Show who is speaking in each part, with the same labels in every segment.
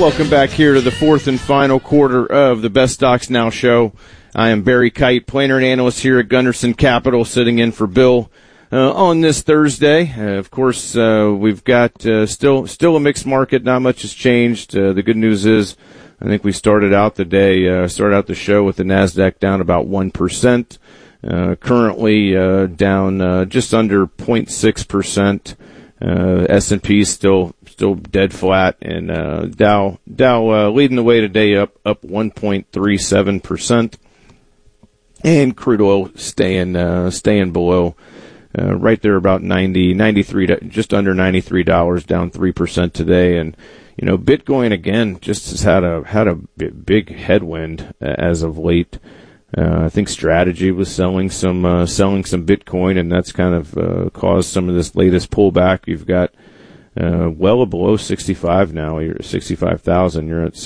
Speaker 1: Welcome back here to the fourth and final quarter of the Best Stocks Now show. I am Barry Kite, planner and analyst here at Gunderson Capital, sitting in for Bill on this Thursday. Of course, we've got still a mixed market. Not much has changed. The good news is, I think we started out the show with the Nasdaq down about 1%. Currently down just under 0.6%. S&P still dead flat, and Dow leading the way today, up 1.37%, and crude oil staying below right there about 93, just under $93, down 3% today. And Bitcoin again just has had a big headwind as of late. I think Strategy was selling some Bitcoin, and that's kind of caused some of this latest pullback. You've got well below 65 now. You're at 65,000. You're at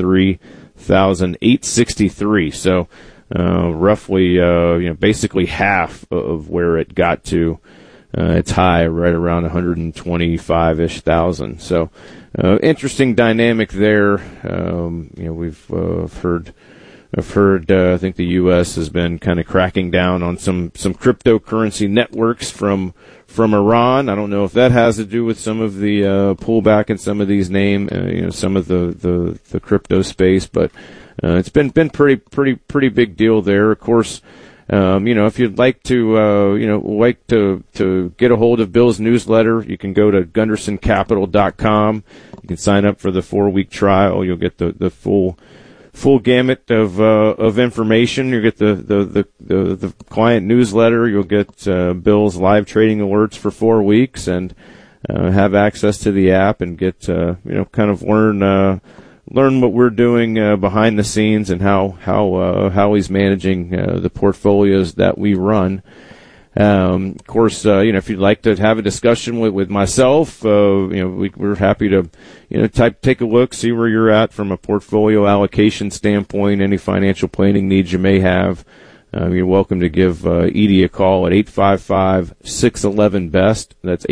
Speaker 1: 63,863. So roughly, basically half of where it got to its high, right around 125-ish thousand. So interesting dynamic there. I've heard, I think the U.S. has been kind of cracking down on some cryptocurrency networks from Iran. I don't know if that has to do with some of the pullback in some of these some of the crypto space, but it's been pretty big deal there. Of course, if you'd like to get a hold of Bill's newsletter, you can go to GundersonCapital.com. You can sign up for the 4-week trial. You'll get the full gamut of information. You get the client newsletter. You'll get Bill's live trading alerts for 4 weeks, and have access to the app and get kind of learn what we're doing behind the scenes and how he's managing the portfolios that we run. Of course, if you'd like to have a discussion with myself, we're happy to, take a look, see where you're at from a portfolio allocation standpoint, any financial planning needs you may have. You're welcome to give Edie a call at 855-611-BEST. That's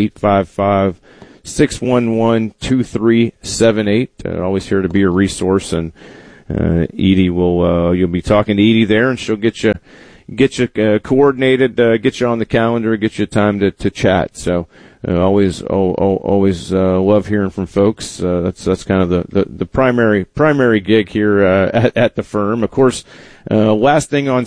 Speaker 1: 855-611-2378. Always here to be a resource, and Edie you'll be talking to Edie there, and she'll get you coordinated, get you on the calendar, get you time to chat. So always love hearing from folks. That's kind of the primary gig here at the firm. Of course, last thing on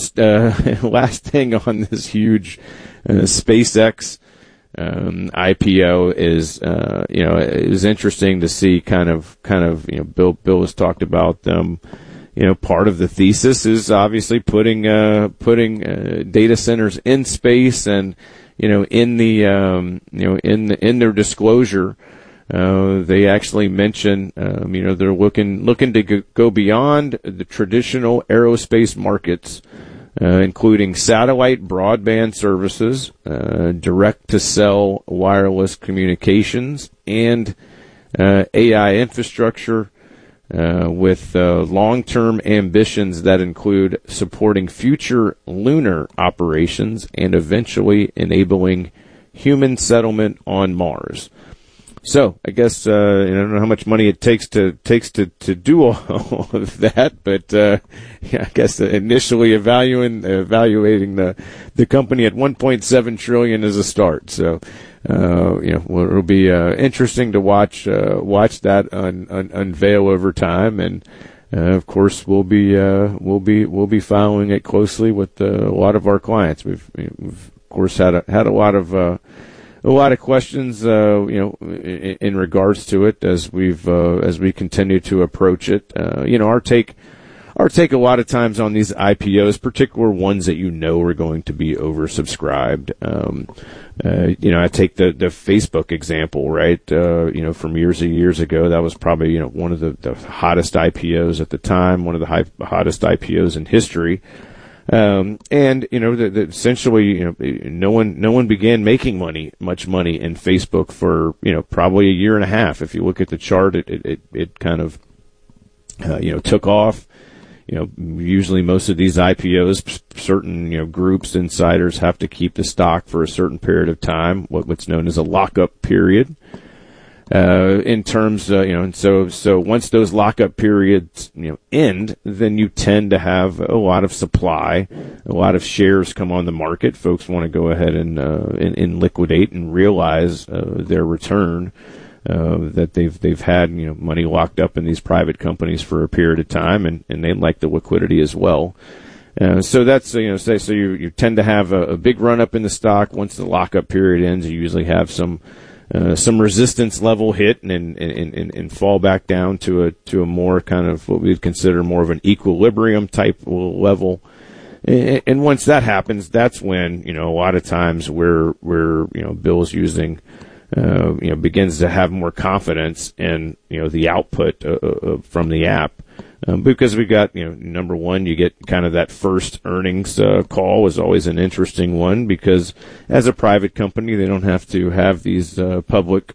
Speaker 1: this huge SpaceX IPO is it was interesting to see kind of Bill has talked about them. Part of the thesis is obviously putting data centers in space, and in their disclosure, they actually mention they're looking to go beyond the traditional aerospace markets, including satellite broadband services, direct to cell wireless communications, and AI infrastructure. With long-term ambitions that include supporting future lunar operations and eventually enabling human settlement on Mars. So I guess I don't know how much money it takes to do all of that, but I guess initially evaluating the company at $1.7 trillion is a start. So it'll be interesting to watch that unveil over time, and of course we'll be following it closely with a lot of our clients. We've of course had a lot of questions in regards to it as we continue to approach it. Our take a lot of times on these IPOs, particular ones that are going to be oversubscribed. I take the Facebook example, right? From years ago, that was probably one of the hottest IPOs at the time, one of the hottest IPOs in history. Essentially, no one began making much money in Facebook for, probably a year and a half. If you look at the chart, it kind of, took off. Usually most of these IPOs, certain, groups, insiders have to keep the stock for a certain period of time, what's known as a lockup period. in terms, and so once those lockup periods, end, then you tend to have a lot of supply, a lot of shares come on the market. Folks want to go ahead and liquidate and realize their return. That they've had money locked up in these private companies for a period of time, and they like the liquidity as well. So that's so you tend to have a big run up in the stock. Once the lockup period ends, you usually have some resistance level hit and fall back down to a more kind of what we'd consider more of an equilibrium type level. And once that happens, that's when a lot of times where Bill's using. Begins to have more confidence in, the output from the app. Because we got, number one, you get kind of that first earnings call is always an interesting one because as a private company, they don't have to have these public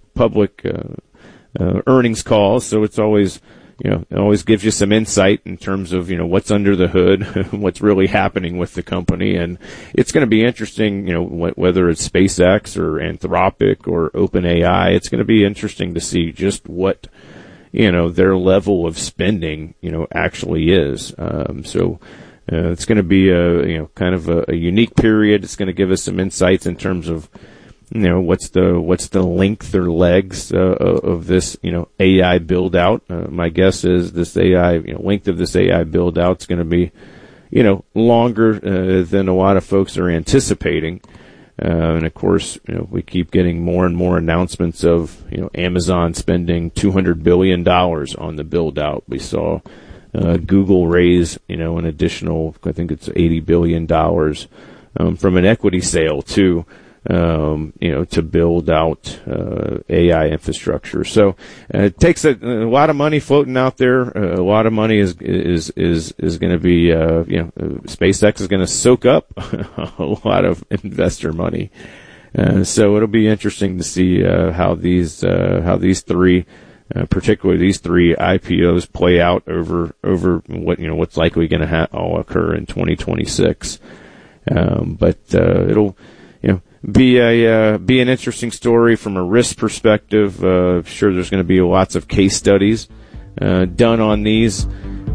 Speaker 1: earnings calls. So it's always, it always gives you some insight in terms of, what's under the hood, what's really happening with the company. And it's going to be interesting, whether it's SpaceX or Anthropic or OpenAI, it's going to be interesting to see just what, their level of spending, actually is. So it's going to be kind of a unique period. It's going to give us some insights in terms of, what's the length or legs of this AI build out. My guess is this AI length of this AI build out is going to be longer than a lot of folks are anticipating. And of course, we keep getting more and more announcements of Amazon spending $200 billion on the build out. We saw Google raise an additional, I think it's $80 billion from an equity sale too. To build out AI infrastructure. So it takes a lot of money floating out there. A lot of money is going to be SpaceX is going to soak up a lot of investor money. So it'll be interesting to see how these three, particularly these three IPOs, play out over what's likely going to all occur in 2026. But it'll be an interesting story from a risk perspective. Sure, there's going to be lots of case studies done on these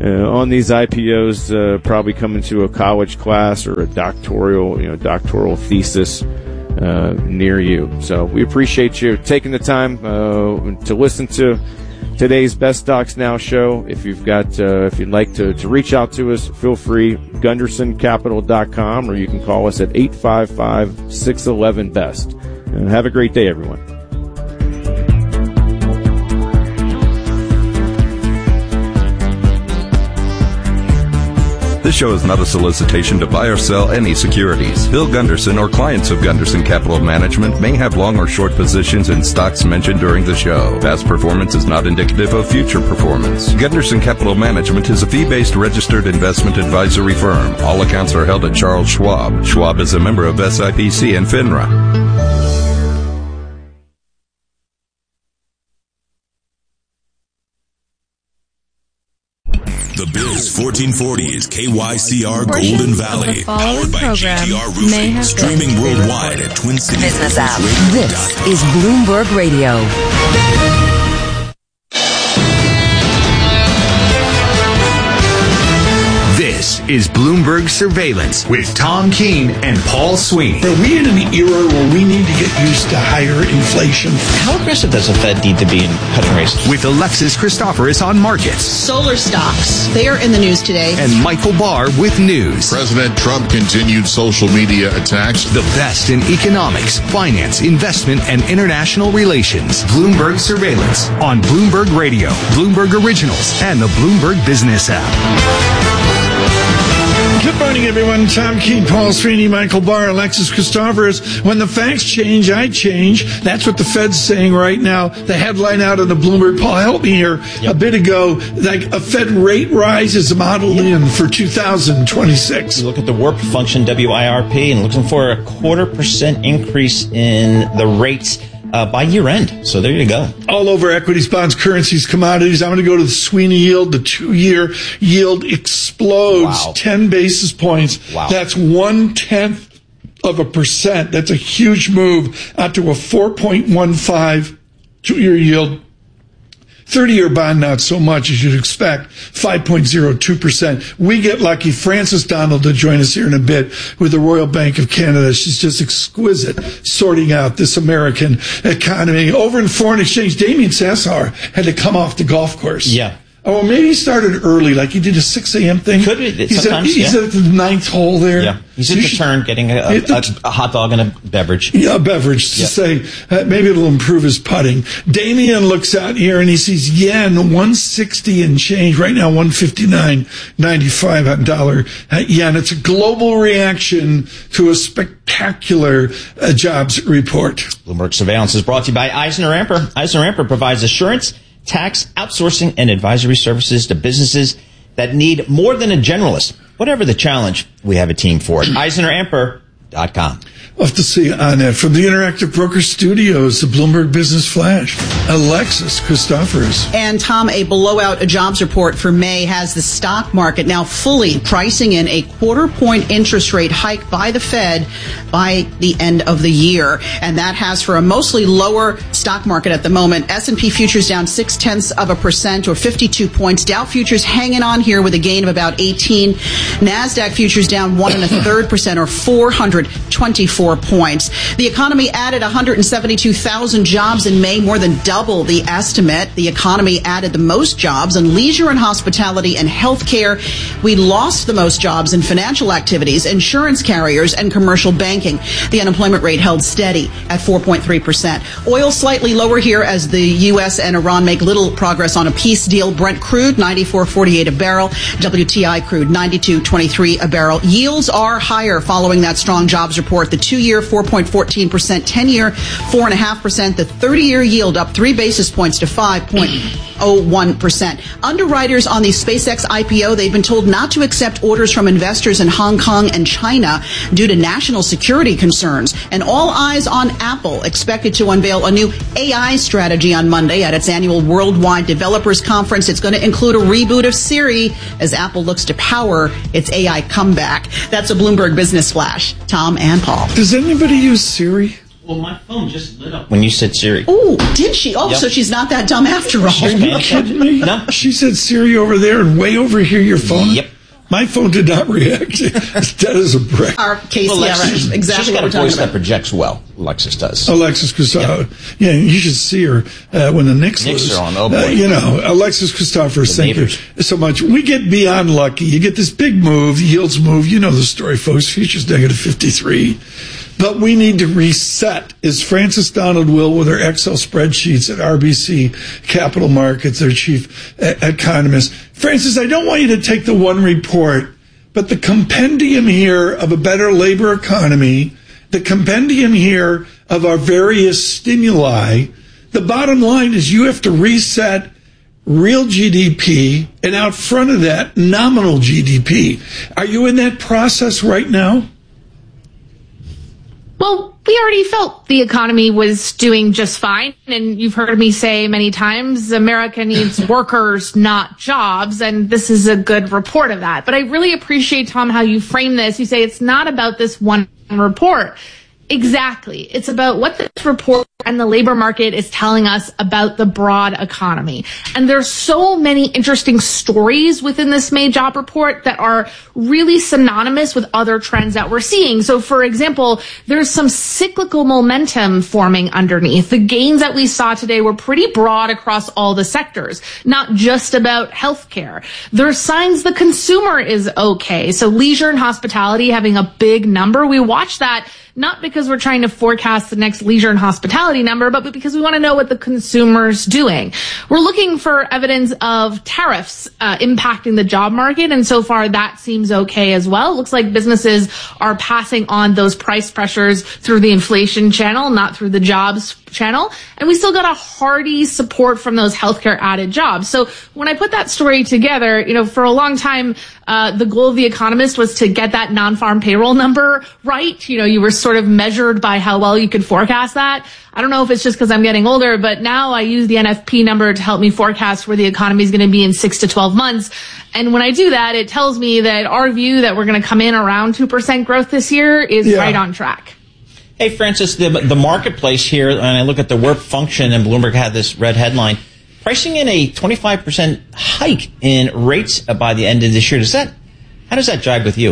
Speaker 1: IPOs. Probably coming to a college class or a doctoral thesis near you. So we appreciate you taking the time to listen to today's Best Stocks Now show. If you'd like to reach out to us, feel free, GundersonCapital.com, or you can call us at 855-611-BEST. And have a great day, everyone.
Speaker 2: This show is not a solicitation to buy or sell any securities. Bill Gunderson or clients of Gunderson Capital Management may have long or short positions in stocks mentioned during the show. Past performance is not indicative of future performance. Gunderson Capital Management is a fee-based registered investment advisory firm. All accounts are held at Charles Schwab. Schwab is a member of SIPC and FINRA.
Speaker 3: The Bills 1440 is KYCR Golden Valley, powered by GTR Roofing, streaming worldwide at Twin Cities.
Speaker 4: Business app. This is Bloomberg Radio.
Speaker 5: This is Bloomberg Surveillance with Tom Keene and Paul Sweeney.
Speaker 6: Are we in an era where we need to get used to higher inflation?
Speaker 7: How aggressive does the Fed need to be in cutting rates?
Speaker 5: With Alexis Christoforous on markets.
Speaker 8: Solar stocks. They are in the news today.
Speaker 5: And Michael Barr with news.
Speaker 9: President Trump continued social media attacks.
Speaker 5: The best in economics, finance, investment, and international relations. Bloomberg Surveillance on Bloomberg Radio, Bloomberg Originals, and the Bloomberg Business app.
Speaker 6: Good morning, everyone. Tom Keene, Paul Sweeney, Michael Barr, Alexis Christoforous. When the facts change, I change. That's what the Fed's saying right now. The headline out of the Bloomberg, Paul, help me here, a bit ago, like a Fed rate rise is modeled in for 2026.
Speaker 7: You look at the work function, WIRP, and looking for a 0.25% increase in the rates by year end. So there you go.
Speaker 6: All over equities, bonds, currencies, commodities. I'm going to go to the Sweeney yield. The 2-year yield explodes 10 basis points.
Speaker 7: Wow.
Speaker 6: That's 0.1%. That's a huge move out to a 4.15 2-year yield. 30-year bond, not so much as you'd expect, 5.02%. We get lucky. Frances Donald to join us here in a bit with the Royal Bank of Canada. She's just exquisite sorting out this American economy. Over in foreign exchange, Damien Sassower had to come off the golf course.
Speaker 7: Yeah.
Speaker 6: Oh, maybe he started early, like he did a 6 a.m. thing.
Speaker 7: Could be. He's at
Speaker 6: the 9th hole there.
Speaker 7: Yeah, he's at the turn, getting a hot dog and a beverage.
Speaker 6: Yeah, a beverage to say maybe it'll improve his putting. Damien looks out here and he sees yen 160 and change right now, 159.95 on dollar yen. It's a global reaction to a spectacular jobs report.
Speaker 7: Bloomberg Surveillance is brought to you by Eisner-Amper. Eisner-Amper provides assurance, tax, outsourcing, and advisory services to businesses that need more than a generalist. Whatever the challenge, we have a team for it. EisnerAmper.com.
Speaker 6: Love to see you on that. From the Interactive Broker Studios, the Bloomberg Business Flash, Alexis Christoforous.
Speaker 8: And Tom, a blowout jobs report for May has the stock market now fully pricing in a 1/4-point interest rate hike by the Fed by the end of the year. And that has for a mostly lower stock market at the moment. S&P futures down 0.6% or 52 points. Dow futures hanging on here with a gain of about 18. NASDAQ futures down 1 1/3% or 424 points. The economy added 172,000 jobs in May, more than double the estimate. The economy added the most jobs in leisure and hospitality and healthcare. We lost the most jobs in financial activities, insurance carriers, and commercial banking. The unemployment rate held steady at 4.3%. Oil slightly lower here as the U.S. and Iran make little progress on a peace deal. Brent crude, $94.48 a barrel. WTI crude, $92.23 a barrel. Yields are higher following that strong jobs report. The 2-year, 4.14%, 10-year, 4.5%. The 30-year yield up 3 basis points to 5.01%. Underwriters on the SpaceX IPO, they've been told not to accept orders from investors in Hong Kong and China due to national security concerns. And all eyes on Apple, expected to unveil a new AI strategy on Monday at its annual Worldwide Developers Conference. It's going to include a reboot of Siri as Apple looks to power its AI comeback. That's a Bloomberg Business Flash. Tom and Paul.
Speaker 6: Does anybody use Siri?
Speaker 7: Well, my phone just lit up when you said Siri.
Speaker 8: Oh, did she? Oh, yep. So she's not that dumb after all.
Speaker 6: Are you kidding me?
Speaker 7: No.
Speaker 6: She said Siri over there and way over here your phone?
Speaker 7: Yep.
Speaker 6: My phone did not react. It's dead as a brick.
Speaker 8: Our case,
Speaker 7: well,
Speaker 8: yeah, right. Exactly.
Speaker 7: She's got a voice that projects well. Alexis does.
Speaker 6: Alexis Christoforous. Yep. Yeah, you should see her when the Knicks lose.
Speaker 7: Are on. Oh boy.
Speaker 6: Alexis Christoforous. Thank you so much. We get beyond lucky. You get this big move, yields move. You know the story, folks. Futures negative 53. But we need to reset, as Frances Donald will with her Excel spreadsheets at RBC Capital Markets, their chief economist. Frances, I don't want you to take the one report, but the compendium here of a better labor economy, the compendium here of our various stimuli, the bottom line is you have to reset real GDP, and out front of that, nominal GDP. Are you in that process right now?
Speaker 10: Well, we already felt the economy was doing just fine. And you've heard me say many times, America needs workers, not jobs. And this is a good report of that. But I really appreciate, Tom, how you frame this. You say it's not about this one report. Exactly. It's about what this report and the labor market is telling us about the broad economy. And there's so many interesting stories within this May job report that are really synonymous with other trends that we're seeing. So, for example, there's some cyclical momentum forming underneath. The gains that we saw today were pretty broad across all the sectors, not just about healthcare. There's signs the consumer is okay. So leisure and hospitality having a big number. We watch that not because we're trying to forecast the next leisure and hospitality number, but because we want to know what the consumer's doing. We're looking for evidence of tariffs impacting the job market, and so far that seems okay as well. It looks like businesses are passing on those price pressures through the inflation channel, not through the jobs channel. And we still got a hearty support from those healthcare added jobs. So when I put that story together, for a long time, the goal of The Economist was to get that non-farm payroll number right. You were sort of measured by how well you could forecast that. I don't know if it's just because I'm getting older, but now I use the NFP number to help me forecast where the economy is going to be in 6 to 12 months. And when I do that, it tells me that our view that we're going to come in around 2% growth this year is right on track.
Speaker 7: Hey, Francis, the marketplace here, and I look at the WIRP function, and Bloomberg had this red headline, pricing in a 25% hike in rates by the end of this year. How does that jibe with you?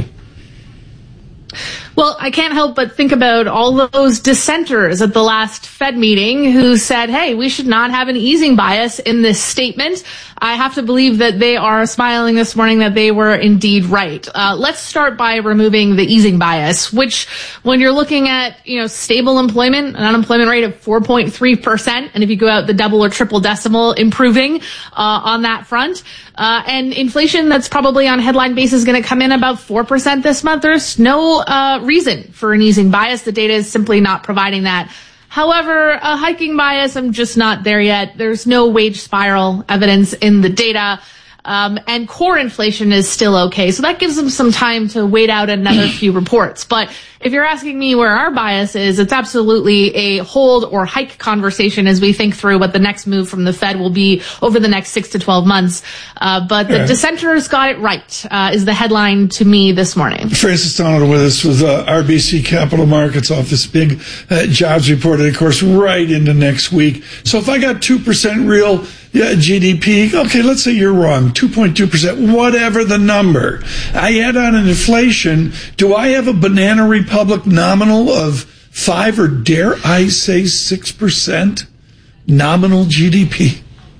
Speaker 10: Well, I can't help but think about all those dissenters at the last Fed meeting who said, hey, we should not have an easing bias in this statement. I have to believe that they are smiling this morning that they were indeed right. Let's start by removing the easing bias, which when you're looking at, stable employment, an unemployment rate of 4.3%, and if you go out the double or triple decimal, improving on that front, and inflation that's probably on headline basis going to come in about 4% this month, there's no reason for an easing bias. The data is simply not providing that. However, a hiking bias, I'm just not there yet. There's no wage spiral evidence in the data. And core inflation is still okay. So that gives them some time to wait out another few reports. But if you're asking me where our bias is, it's absolutely a hold or hike conversation as we think through what the next move from the Fed will be over the next 6 to 12 months. But the dissenters got it right, is the headline to me this morning.
Speaker 6: Francis Donald with us with RBC Capital Markets off this big jobs report, and of course, right into next week. So if I got 2% real GDP, okay, let's say you're wrong, 2.2%, whatever the number. I add on an inflation. Do I have a banana republic nominal of 5 or dare I say 6% nominal GDP?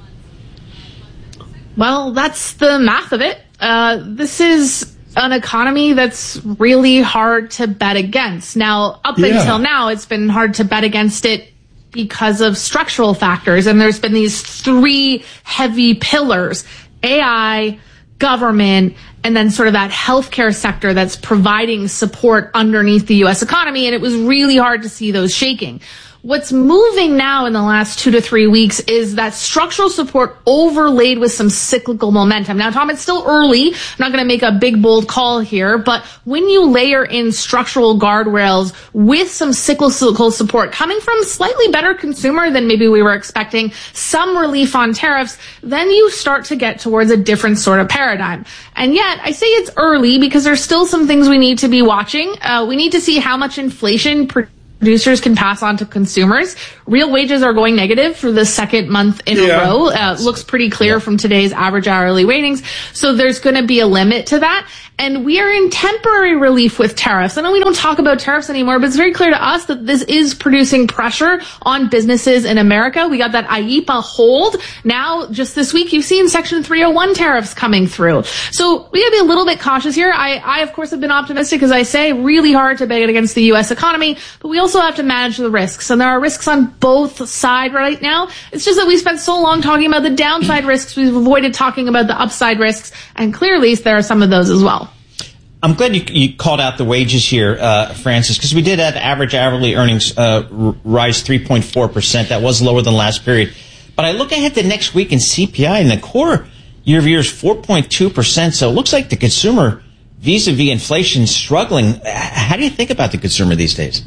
Speaker 10: Well, that's the math of it. This is an economy that's really hard to bet against. Now, up until now, it's been hard to bet against it because of structural factors. And there's been these 3 heavy pillars: AI, government, and then sort of that healthcare sector that's providing support underneath the U.S. economy. And it was really hard to see those shaking. What's moving now in the last 2 to 3 weeks is that structural support overlaid with some cyclical momentum. Now, Tom, it's still early. I'm not going to make a big, bold call here, but when you layer in structural guardrails with some cyclical support coming from slightly better consumer than maybe we were expecting, some relief on tariffs, then you start to get towards a different sort of paradigm. And yet, I say it's early because there's still some things we need to be watching. We need to see how much inflation producers can pass on to consumers. Real wages are going negative for the second month in a row. Looks pretty clear from today's average hourly ratings. So there's going to be a limit to that. And we are in temporary relief with tariffs. I know we don't talk about tariffs anymore, but it's very clear to us that this is producing pressure on businesses in America. We got that IEEPA hold. Now, just this week, you've seen Section 301 tariffs coming through. So we got to be a little bit cautious here. I, of course, have been optimistic, as I say, really hard to bet against the U.S. economy, but we also have to manage the risks. And there are risks on both sides right now. It's just that we spent so long talking about the downside risks, we've avoided talking about the upside risks, and clearly there are some of those as well.
Speaker 7: I'm glad you called out the wages here, Francis, because we did have average hourly earnings rise 3.4%. That was lower than last period. But I look ahead to next week in CPI, and the core year-over-year is 4.2%. So it looks like the consumer, vis-a-vis inflation, is struggling. How do you think about the consumer these days?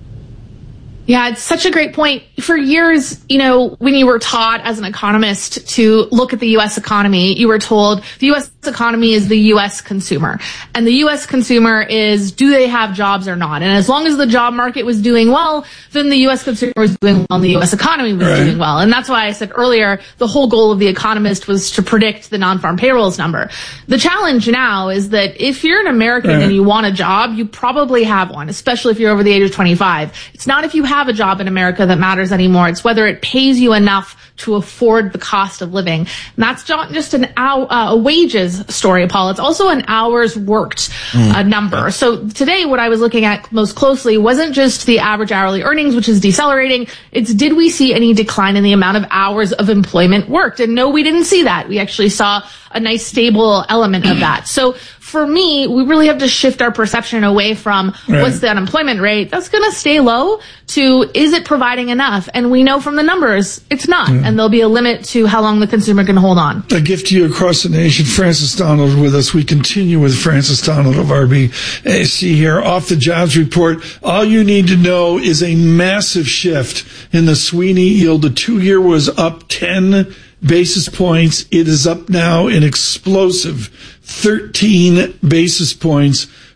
Speaker 10: Yeah, it's such a great point. For years, when you were taught as an economist to look at the U.S. economy, you were told the U.S. economy is the U.S. consumer. And the U.S. consumer is, do they have jobs or not? And as long as the job market was doing well, then the U.S. consumer was doing well and the U.S. economy was doing well. And that's why I said earlier, the whole goal of The Economist was to predict the non-farm payrolls number. The challenge now is that if you're an American and you want a job, you probably have one, especially if you're over the age of 25. It's not if you have a job in America that matters anymore. It's whether it pays you enough to afford the cost of living. And that's not just a wages story, Paul. It's also an hours worked number. So today, what I was looking at most closely wasn't just the average hourly earnings, which is decelerating. It's did we see any decline in the amount of hours of employment worked? And no, we didn't see that. We actually saw a nice stable element of that. So for me, we really have to shift our perception away from what's the unemployment rate, that's going to stay low, to is it providing enough? And we know from the numbers, it's not. And there'll be a limit to how long the consumer can hold on.
Speaker 6: A gift to you across the nation. Francis Donald with us. We continue with Francis Donald of RBC here. Off the jobs report, all you need to know is a massive shift in the Sweeney yield. The 2-year was up 10 basis points. It is up now an explosive 13 basis points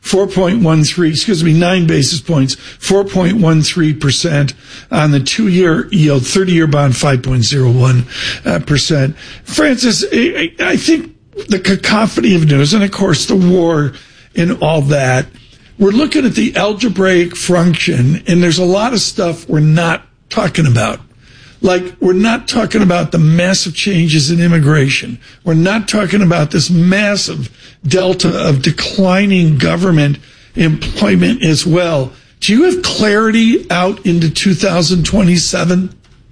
Speaker 6: 9 basis points, 4.13% on the 2-year yield, 30-year bond, 5.01%. Francis, I think the cacophony of news, and of course the war and all that, we're looking at the algebraic function, and there's a lot of stuff we're not talking about. Like, we're not talking about the massive changes in immigration. We're not talking about this massive delta of declining government employment as well. Do you have clarity out into 2027?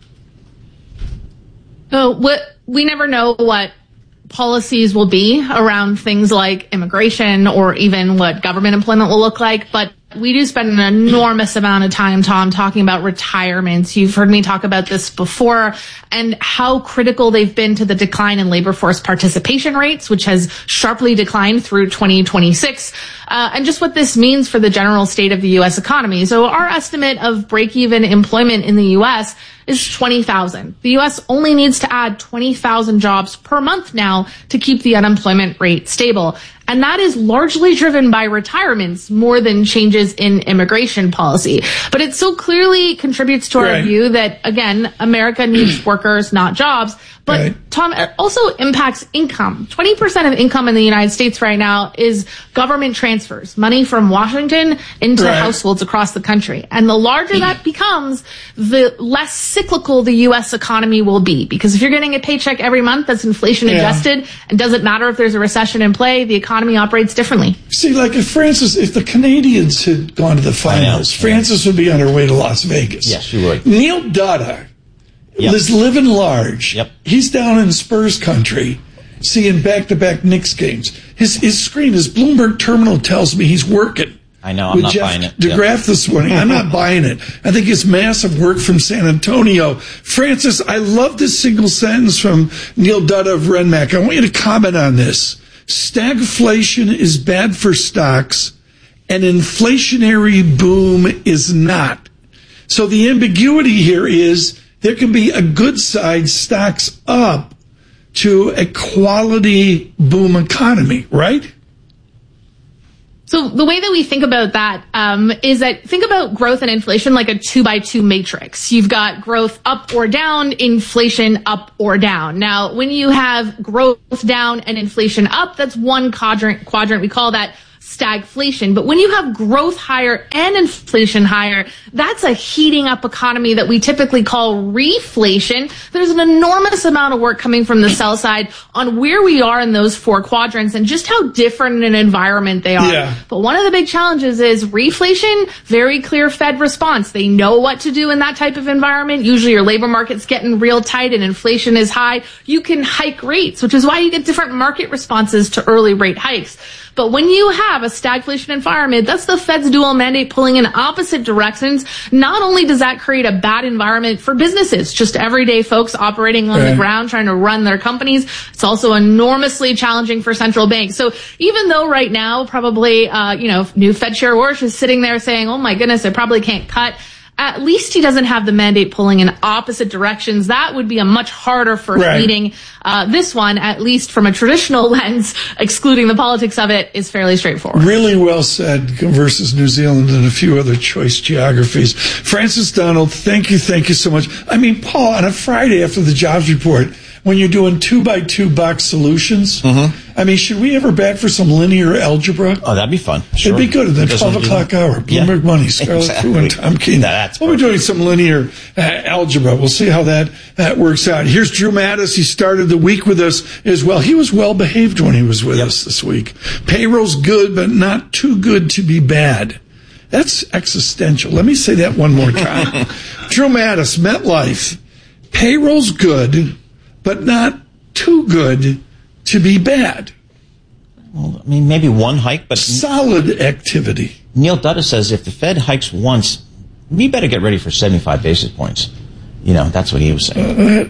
Speaker 10: Oh, we never know what policies will be around things like immigration or even what government employment will look like, but we do spend an enormous amount of time, Tom, talking about retirements. You've heard me talk about this before and how critical they've been to the decline in labor force participation rates, which has sharply declined through 2026, and just what this means for the general state of the U.S. economy. So our estimate of break-even employment in the U.S. is 20,000. The U.S. only needs to add 20,000 jobs per month now to keep the unemployment rate stable. And that is largely driven by retirements more than changes in immigration policy. But it so clearly contributes to our view that, again, America needs workers, not jobs. But, Tom, it also impacts income. 20% of income in the United States right now is government transfers, money from Washington into households across the country. And the larger that becomes, the less cyclical the U.S. economy will be. Because if you're getting a paycheck every month that's inflation adjusted, and doesn't matter if there's a recession in play, the economy operates differently.
Speaker 6: See, like if the Canadians had gone to the finals, Francis would be on her way to Las Vegas.
Speaker 7: Yes, she would.
Speaker 6: Neil Dutta is living large. He's down in Spurs country seeing back-to-back Knicks games. His screen, his Bloomberg terminal tells me he's working.
Speaker 7: I know, I'm not buying it.
Speaker 6: DeGraff this morning. I'm not buying it. I think it's massive work from San Antonio. Francis, I love this single sentence from Neil Dutta of Renmac. I want you to comment on this. Stagflation is bad for stocks. An inflationary boom is not. So the ambiguity here is there can be a good side stocks up to a quality boom economy, right?
Speaker 10: So the way that we think about that is that think about growth and inflation like a 2x2 matrix. You've got growth up or down, inflation up or down. Now, when you have growth down and inflation up, that's one quadrant. We call that stagflation. But when you have growth higher and inflation higher, that's a heating up economy that we typically call reflation. There's an enormous amount of work coming from the sell side on where we are in those four quadrants and just how different an environment they are. Yeah. But one of the big challenges is reflation, very clear Fed response. They know what to do in that type of environment. Usually your labor market's getting real tight and inflation is high. You can hike rates, which is why you get different market responses to early rate hikes. But when you have a stagflation environment, that's the Fed's dual mandate pulling in opposite directions. Not only does that create a bad environment for businesses, just everyday folks operating on the ground trying to run their companies, it's also enormously challenging for central banks. So even though right now probably, new Fed Chair Warsh is sitting there saying, oh my goodness, I probably can't cut, at least he doesn't have the mandate pulling in opposite directions. That would be a much harder first meeting. This one, at least from a traditional lens, excluding the politics of it, is fairly straightforward.
Speaker 6: Really well said versus New Zealand and a few other choice geographies. Francis Donald, thank you so much. I mean, Paul, on a Friday after the jobs report, when you're doing 2x2 box solutions, I mean, should we ever back for some linear algebra?
Speaker 7: Oh, that'd be fun. Sure.
Speaker 6: It'd be good at the 12 o'clock hour. Bloomberg Money, Scarlett Fu and Tom Keene. We'll be doing some linear algebra. We'll see how that works out. Here's Drew Mattis. He started the week with us as well. He was well behaved when he was with us this week. Payroll's good, but not too good to be bad. That's existential. Let me say that one more time. Drew Mattis, MetLife. Payroll's good, but not too good to be bad.
Speaker 7: Well, I mean, maybe one hike, but
Speaker 6: solid activity.
Speaker 7: Neil Dutta says if the Fed hikes once, we better get ready for 75 basis points. You know, that's what he was saying.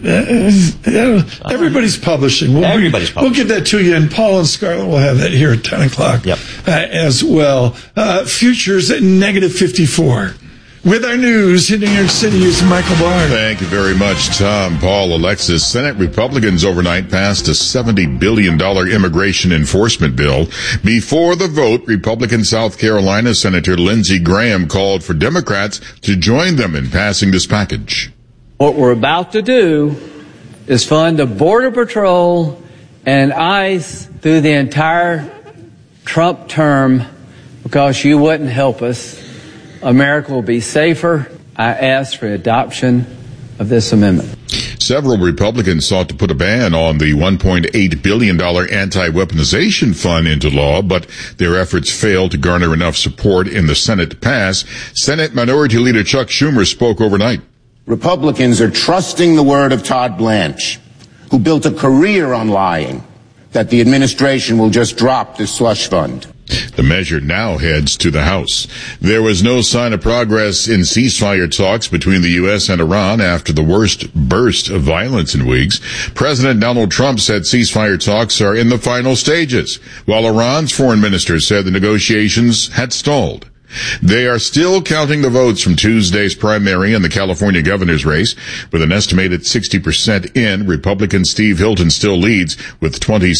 Speaker 6: Everybody's publishing.
Speaker 7: Everybody's publishing.
Speaker 6: We'll get that to you, and Paul and Scarlett will have that here at 10 o'clock as well. Futures at negative 54. With our news in New York City is Michael Barr.
Speaker 9: Thank you very much, Tom, Paul, Alexis. Senate Republicans overnight passed a $70 billion immigration enforcement bill. Before the vote, Republican South Carolina Senator Lindsey Graham called for Democrats to join them in passing this package.
Speaker 11: What we're about to do is fund the Border Patrol and ICE through the entire Trump term because you wouldn't help us. America will be safer. I ask for adoption of this amendment.
Speaker 9: Several Republicans sought to put a ban on the $1.8 billion anti-weaponization fund into law, but their efforts failed to garner enough support in the Senate to pass. Senate Minority Leader Chuck Schumer spoke overnight.
Speaker 12: Republicans are trusting the word of Todd Blanche, who built a career on lying, that the administration will just drop this slush fund.
Speaker 9: The measure now heads to the House. There was no sign of progress in ceasefire talks between the U.S. and Iran after the worst burst of violence in weeks. President Donald Trump said ceasefire talks are in the final stages, while Iran's foreign minister said the negotiations had stalled. They are still counting the votes from Tuesday's primary in the California governor's race. With an estimated 60% in, Republican Steve Hilton still leads with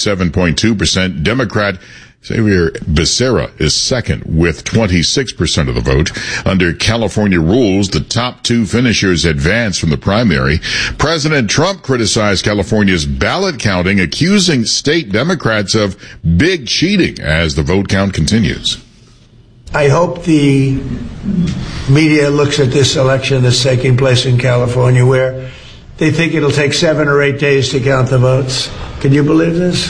Speaker 9: 27.2%. Democrat Xavier Becerra is second with 26% of the vote. Under California rules, the top two finishers advance from the primary. President Trump criticized California's ballot counting, accusing state Democrats of big cheating as the vote count continues.
Speaker 13: I hope the media looks at this election that's taking place in California where they think it'll take 7 or 8 days to count the votes. Can you believe this?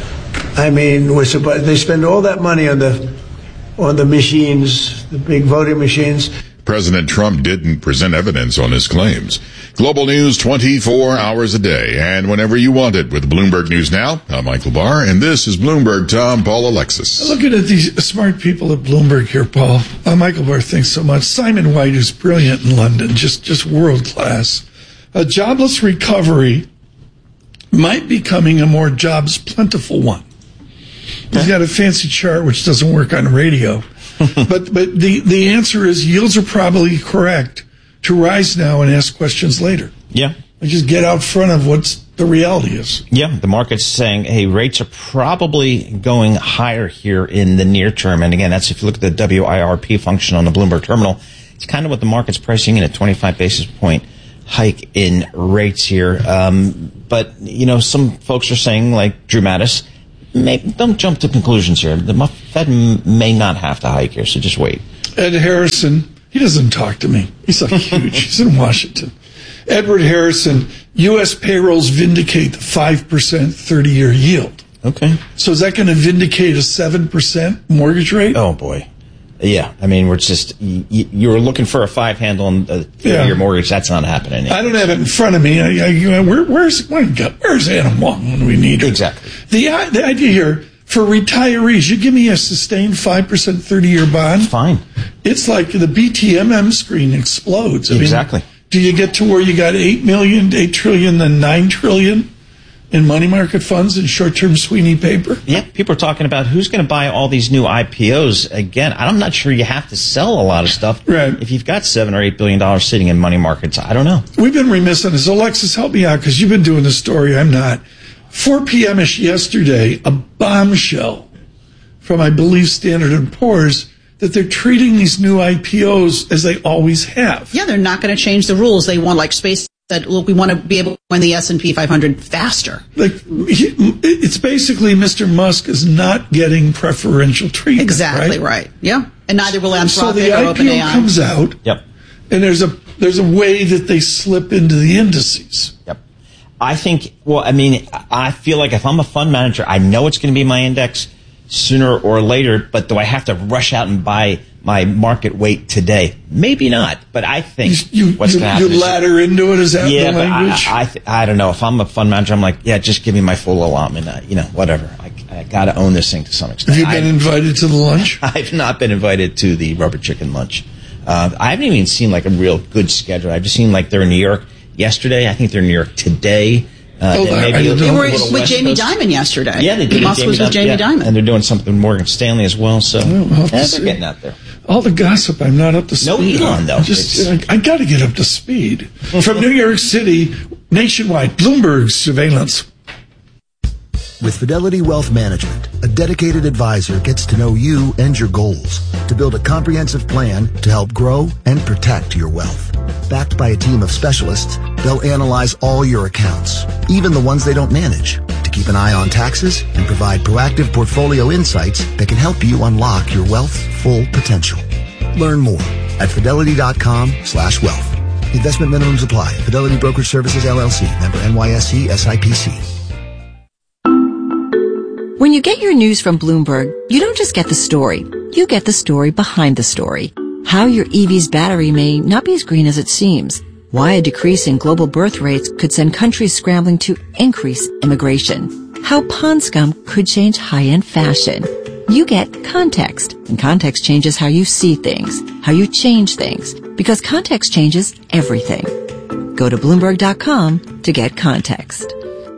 Speaker 13: I mean, they spend all that money on the machines, the big voting machines.
Speaker 9: President Trump didn't present evidence on his claims. Global news 24 hours a day and whenever you want it with Bloomberg News Now. I'm Michael Barr, and this is Bloomberg Tom, Paul, Alexis.
Speaker 6: Looking at these smart people at Bloomberg here, Paul. Michael Barr, thanks so much. Simon White, who's brilliant in London, just world class. A jobless recovery might be becoming a more jobs plentiful one. He's got a fancy chart which doesn't work on radio. but the answer is yields are probably correct to rise now and ask questions later.
Speaker 7: Yeah.
Speaker 6: And just get out front of what the reality is.
Speaker 7: Yeah, the market's saying, hey, rates are probably going higher here in the near term. And again, that's if you look at the WIRP function on the Bloomberg terminal, it's kind of what the market's pricing in, a 25 basis point hike in rates here. But, you know, some folks are saying, like Drew Mattis, don't jump to conclusions here. The Fed may not have to hike here, so just wait.
Speaker 6: Ed Harrison, he doesn't talk to me. He's like huge. He's in Washington. Edward Harrison, U.S. payrolls vindicate the 5% 30-year yield.
Speaker 7: Okay.
Speaker 6: So is that going to vindicate a 7% mortgage rate?
Speaker 7: Oh, boy. Yeah. I mean, we're just, you're looking for a 5 handle on the 30-year mortgage. That's not happening.
Speaker 6: I don't have it in front of me. Where's Adam Wong when we need her?
Speaker 7: Exactly.
Speaker 6: The idea here, for retirees, you give me a sustained 5% 30-year bond.
Speaker 7: Fine.
Speaker 6: It's like the BTMM screen explodes.
Speaker 7: Exactly.
Speaker 6: Do you get to where you got 8 trillion, then 9 trillion in money market funds and short-term Sweeney paper?
Speaker 7: Yeah, people are talking about who's going to buy all these new IPOs. Again, I'm not sure you have to sell a lot of stuff.
Speaker 6: Right.
Speaker 7: If you've got $7 or $8 billion sitting in money markets, I don't know.
Speaker 6: We've been remiss on this. Alexis, help me out because you've been doing this story. I'm not. 4 p.m.ish yesterday, a bombshell from, I believe, Standard & Poor's that they're treating these new IPOs as they always have.
Speaker 8: Yeah, they're not going to change the rules. They want, like Space said, look, we want to be able to win the S&P 500 faster.
Speaker 6: Like, it's basically Mr. Musk is not getting preferential treatment.
Speaker 8: Exactly right. Yeah, and neither will Anthropic
Speaker 6: so the
Speaker 8: or
Speaker 6: IPO
Speaker 8: OpenAI.
Speaker 6: comes out.
Speaker 7: Yep.
Speaker 6: And there's a way that they slip into the indices.
Speaker 7: Yep. I think, well, I mean, I feel like if I'm a fund manager, I know it's going to be my index sooner or later, but do I have to rush out and buy my market weight today? Maybe not, but I think what's going to happen
Speaker 6: is... You ladder into it, is that the language?
Speaker 7: But I don't know. If I'm a fund manager, I'm like, yeah, just give me my full allotment. Whatever. I got to own this thing to some extent.
Speaker 6: Have you been invited to the lunch?
Speaker 7: I've not been invited to the rubber chicken lunch. I haven't even seen like a real good schedule. I've just seen like they're in New York yesterday. I think they're in New York today.
Speaker 8: They were with Jamie Dimon yesterday.
Speaker 7: Yeah, they did.
Speaker 8: Musk was with Jamie Dimon.
Speaker 7: And they're doing something with Morgan Stanley as well. So they're getting out there.
Speaker 6: All the gossip, I'm not up to speed.
Speaker 7: No Elon, though.
Speaker 6: I got to get up to speed. From New York City, nationwide, Bloomberg surveillance.
Speaker 14: With Fidelity Wealth Management, a dedicated advisor gets to know you and your goals to build a comprehensive plan to help grow and protect your wealth. Backed by a team of specialists, they'll analyze all your accounts, even the ones they don't manage, to keep an eye on taxes and provide proactive portfolio insights that can help you unlock your wealth's full potential. Learn more at fidelity.com/wealth. Investment minimums apply. Fidelity Brokerage Services, LLC. Member NYSE SIPC.
Speaker 4: When you get your news from Bloomberg, you don't just get the story. You get the story behind the story. How your EV's battery may not be as green as it seems. Why a decrease in global birth rates could send countries scrambling to increase immigration. How pond scum could change high-end fashion. You get context, and context changes how you see things, how you change things, because context changes everything. Go to Bloomberg.com to get context.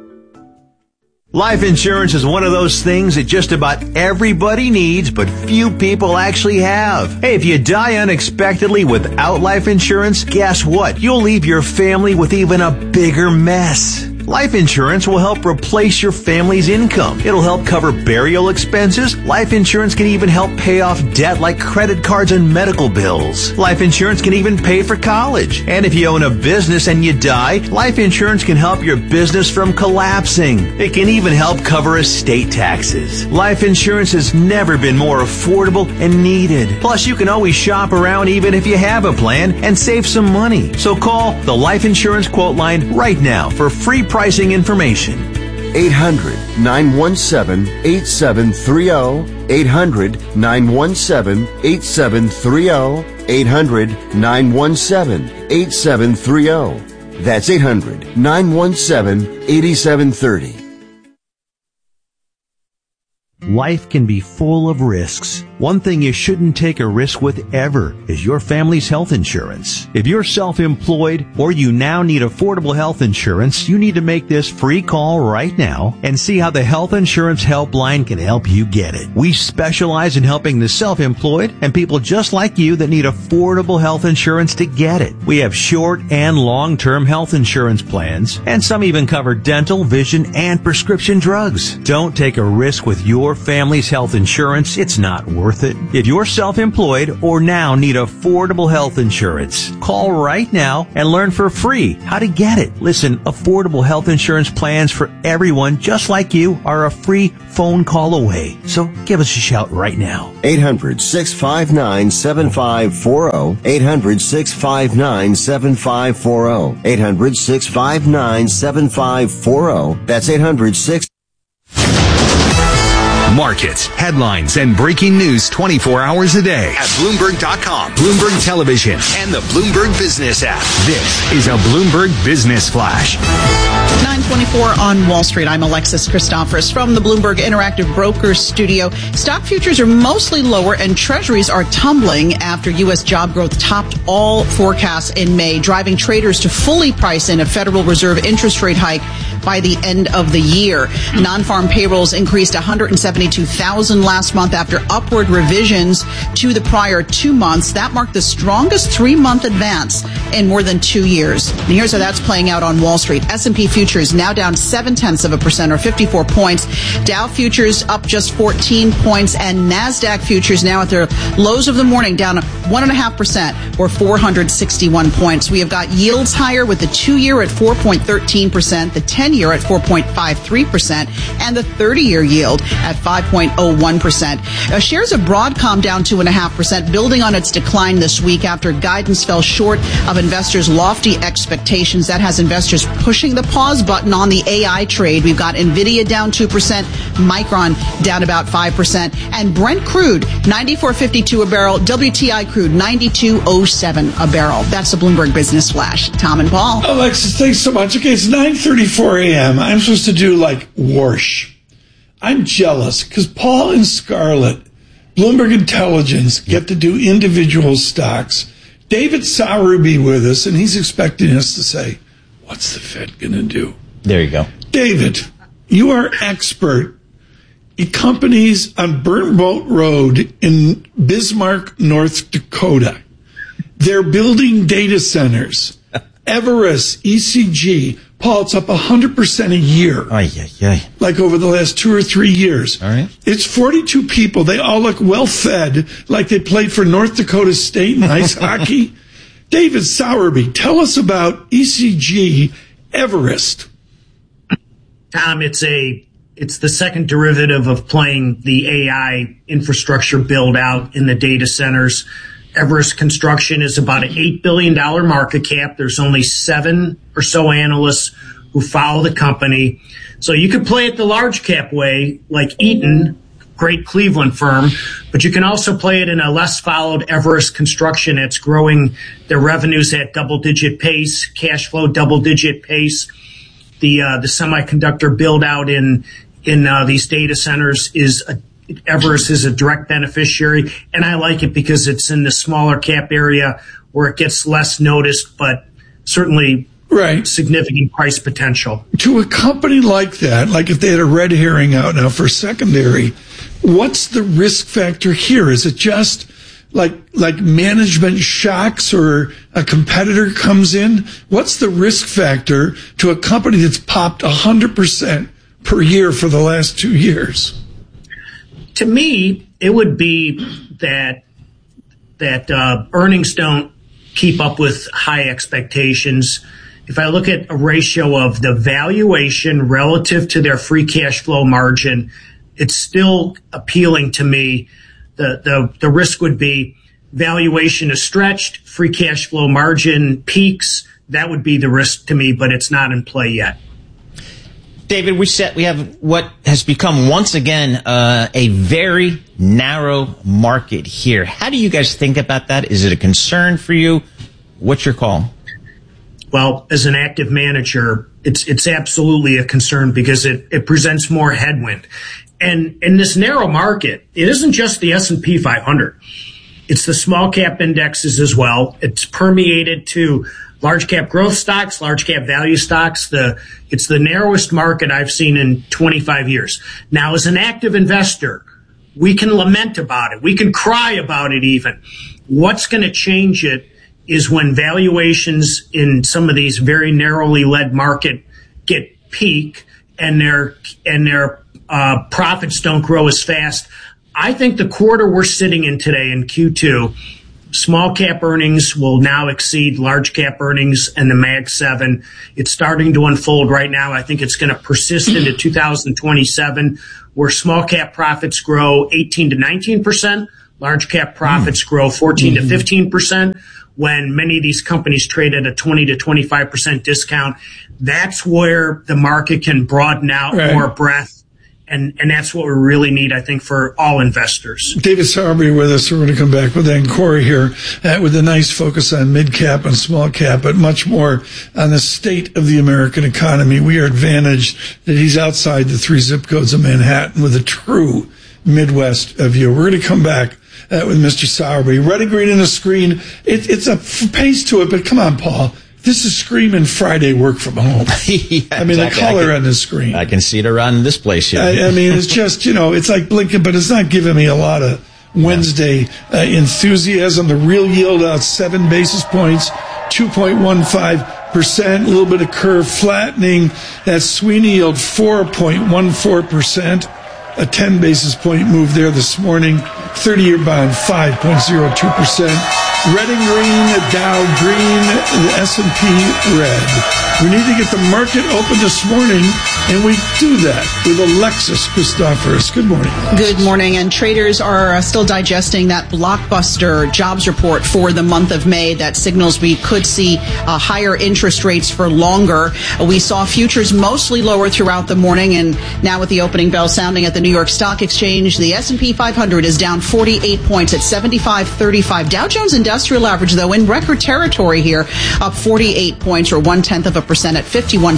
Speaker 15: Life insurance is one of those things that just about everybody needs, but few people actually have. Hey, if you die unexpectedly without life insurance, guess what? You'll leave your family with even a bigger mess. Life insurance will help replace your family's income. It'll help cover burial expenses. Life insurance can even help pay off debt like credit cards and medical bills. Life insurance can even pay for college. And if you own a business and you die, life insurance can help your business from collapsing. It can even help cover estate taxes. Life insurance has never been more affordable and needed. Plus, you can always shop around even if you have a plan and save some money. So call the Life Insurance Quote Line right now for free pricing information.
Speaker 16: 800-917-8730. 800-917-8730. 800-917-8730. That's 800-917-8730.
Speaker 15: Life can be full of risks. One thing you shouldn't take a risk with ever is your family's health insurance. If you're self-employed or you now need affordable health insurance, you need to make this free call right now and see how the Health Insurance Helpline can help you get it. We specialize in helping the self-employed and people just like you that need affordable health insurance to get it. We have short and long-term health insurance plans, and some even cover dental, vision, and prescription drugs. Don't take a risk with your family's health insurance. It's not worth it. If you're self-employed or now need affordable health insurance, call right now and learn for free how to get it. Listen, affordable health insurance plans for everyone just like you are a free phone call away. So give us a shout right now.
Speaker 16: 800-659-7540. 800-659-7540. 800-659-7540. That's 800-6...
Speaker 5: Markets, headlines, and breaking news 24 hours a day at Bloomberg.com, Bloomberg Television, and the Bloomberg Business app. This is a Bloomberg Business Flash.
Speaker 8: 9:24 on Wall Street. I'm Alexis Christoforous from the Bloomberg Interactive Brokers studio. Stock futures are mostly lower and treasuries are tumbling after U.S. job growth topped all forecasts in May, driving traders to fully price in a Federal Reserve interest rate hike by the end of the year. Non-farm payrolls increased 172,000 last month after upward revisions to the prior 2 months. That marked the strongest 3-month advance in more than 2 years. And here's how that's playing out on Wall Street. S&P futures now down 0.7% or 54 points. Dow futures up just 14 points, and NASDAQ futures now at their lows of the morning down 1.5% or 461 points. We have got yields higher with the 2-year at 4.13%, the 10-year at 4.53%, and the 30-year yield at 5.01%. Shares of Broadcom down 2.5%, building on its decline this week after guidance fell short of investors' lofty expectations. That has investors pushing the pause button on the AI trade. We've got Nvidia down 2%, Micron down about 5%, and Brent crude 94.52 a barrel, WTI crude 92.07 a barrel. That's the Bloomberg Business Flash. Tom and Paul.
Speaker 6: Alexis, thanks so much. Okay, it's 9:34 a.m. I'm supposed to do like whoosh. I'm jealous because Paul and Scarlett, Bloomberg Intelligence, get to do individual stocks. David Sauer will be with us, and he's expecting us to say, what's the Fed going to do?
Speaker 7: There you go.
Speaker 6: David, you are expert in companies on Burnt Boat Road in Bismarck, North Dakota. They're building data centers. Everest, ECG. Paul, it's up 100% a year. Like over the last 2 or 3 years.
Speaker 7: All right.
Speaker 6: It's 42 people. They all look well fed, like they played for North Dakota State in ice hockey. David Sowerby, tell us about ECG Everest.
Speaker 17: Tom, it's the second derivative of playing the AI infrastructure build out in the data centers. Everest Construction is about an $8 billion market cap. There's only 7 or so analysts who follow the company. So you could play it the large cap way, like Eaton, great Cleveland firm, but you can also play it in a less followed Everest Construction. It's growing their revenues at double-digit pace, cash flow double-digit pace. The semiconductor build out in these data centers Everest is a direct beneficiary, and I like it because it's in the smaller cap area where it gets less noticed, but certainly significant price potential.
Speaker 6: To a company like that, like if they had a red herring out now for secondary, what's the risk factor here? Is it just like management shocks or a competitor comes in? What's the risk factor to a company that's popped 100% per year for the last 2 years?
Speaker 17: To me, it would be that earnings don't keep up with high expectations. If I look at a ratio of the valuation relative to their free cash flow margin, it's still appealing to me. The risk would be valuation is stretched, free cash flow margin peaks. That would be the risk to me, but it's not in play yet.
Speaker 7: David, we have what has become once again a very narrow market here. How do you guys think about that? Is it a concern for you? What's your call?
Speaker 17: Well, as an active manager, it's absolutely a concern because it presents more headwind. And in this narrow market, it isn't just the S&P 500. It's the small cap indexes as well. It's permeated to large cap growth stocks, large cap value stocks. It's the narrowest market I've seen in 25 years. Now, as an active investor, we can lament about it. We can cry about it even. What's going to change it is when valuations in some of these very narrowly led market get peak and their profits don't grow as fast. I think the quarter we're sitting in today in Q2, small cap earnings will now exceed large cap earnings and the Mag 7. It's starting to unfold right now. I think it's going to persist into 2027, where small cap profits grow 18 to 19%, large cap profits grow 14 to 15%. When many of these companies trade at a 20 to 25% discount, that's where the market can broaden out more breadth. And that's what we really need, I think, for all investors.
Speaker 6: David Sowerby with us. We're going to come back with Ancora here with a nice focus on mid-cap and small-cap, but much more on the state of the American economy. We are advantaged that he's outside the 3 zip codes of Manhattan with a true Midwest view. We're going to come back with Mr. Sowerby. Red and green on the screen. It's a pace to it, but come on, Paul. This is screaming Friday work from home. I mean, exactly. The color on the screen.
Speaker 7: I can see it around this place here.
Speaker 6: I mean, it's just, it's like blinking, but it's not giving me a lot of Wednesday enthusiasm. The real yield out 7 basis points, 2.15%, a little bit of curve flattening. That Sweeney yield 4.14%, a 10 basis point move there this morning. 30-year bond 5.02%. Red and green, the Dow green, the S&P red. We need to get the market open this morning, and we do that with Alexis Christoforous. Good morning.
Speaker 8: Good morning. And traders are still digesting that blockbuster jobs report for the month of May that signals we could see higher interest rates for longer. We saw futures mostly lower throughout the morning, and now with the opening bell sounding at the New York Stock Exchange, the S&P 500 is down 48 points at 75.35. Dow Jones Industrial Average, though, in record territory here, up 48 points or 0.1%. 0.5% at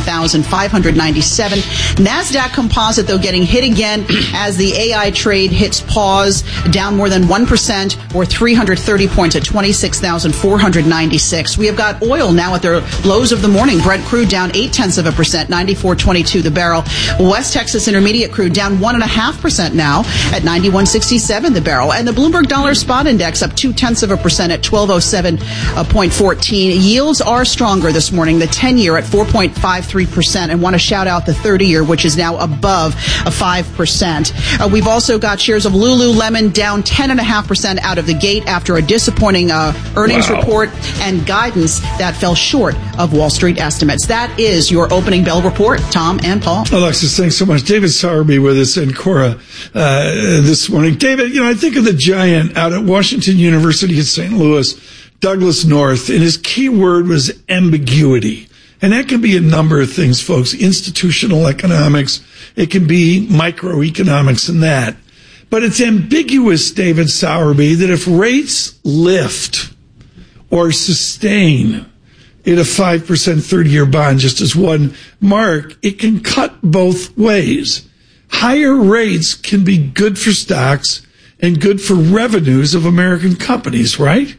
Speaker 8: 51,597. NASDAQ Composite, though, getting hit again as the AI trade hits pause, down more than 1% or 330 points at 26,496. We have got oil now at their lows of the morning. Brent crude down 0.8%, 94.22 the barrel. West Texas Intermediate crude down 1.5% now at 91.67 the barrel. And the Bloomberg Dollar Spot Index up 0.2% at 1207.14. Yields are stronger this morning. The 10-year at 4.53%, and want to shout out the 30-year, which is now above 5%. We've also got shares of Lululemon down 10.5% out of the gate after a disappointing earnings report and guidance that fell short of Wall Street estimates. That is your opening bell report. Tom and Paul.
Speaker 6: Alexis, thanks so much. David Sowerby with us and Cora this morning. David, I think of the giant out at Washington University in St. Louis, Douglas North, and his key word was ambiguity. And that can be a number of things, folks. Institutional economics. It can be microeconomics and that. But it's ambiguous, David Sowerby, that if rates lift or sustain in a 5% 30-year bond, just as one mark, it can cut both ways. Higher rates can be good for stocks and good for revenues of American companies, right?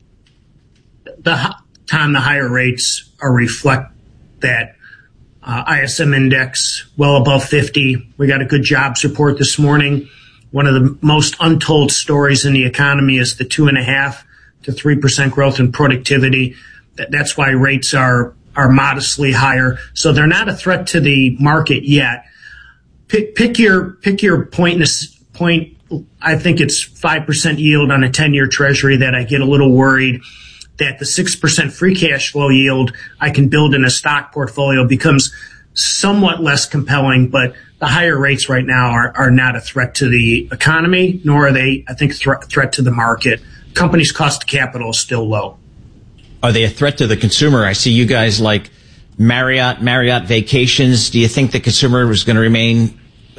Speaker 17: The higher rates reflect that ISM index well above 50. We got a good jobs report this morning. One of the most untold stories in the economy is the 2.5% to 3% growth in productivity. That's why rates are modestly higher. So they're not a threat to the market yet. Pick your point. I think it's 5% yield on a 10-year treasury that I get a little worried that the 6% free cash flow yield I can build in a stock portfolio becomes somewhat less compelling, but the higher rates right now are not a threat to the economy, nor are they, I think, threat to the market. Companies' cost of capital is still low.
Speaker 7: Are they a threat to the consumer? I see you guys like Marriott Vacations. Do you think the consumer is going to remain,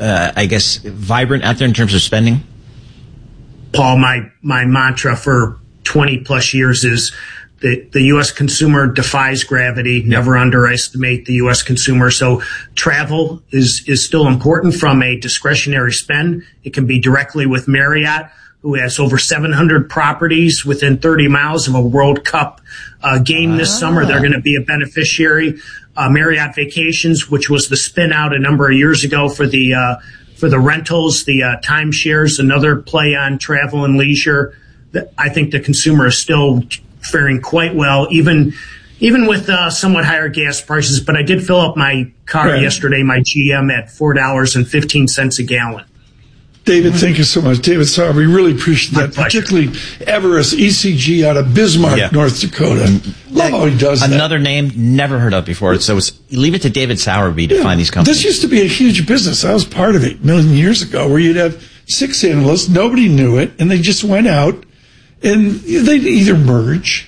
Speaker 7: vibrant out there in terms of spending?
Speaker 17: Paul, my mantra for 20 plus years is the U.S. consumer defies gravity. Never underestimate the U.S. consumer. So travel is still important from a discretionary spend. It can be directly with Marriott, who has over 700 properties within 30 miles of a World Cup game this summer. They're going to be a beneficiary. Marriott Vacations, which was the spin out a number of years ago for the rentals, the timeshares, another play on travel and leisure. I think the consumer is still faring quite well, even with somewhat higher gas prices. But I did fill up my car yesterday, my GM, at $4.15 a gallon.
Speaker 6: David, thank you so much. David Sowerby, really appreciate that. Particularly Everest ECG out of Bismarck, North Dakota. Love how he does that.
Speaker 7: Another name never heard of before. So leave it to David Sowerby to find these companies.
Speaker 6: This used to be a huge business. I was part of it a million years ago, where you'd have 6 analysts, nobody knew it, and they just went out and they'd either merge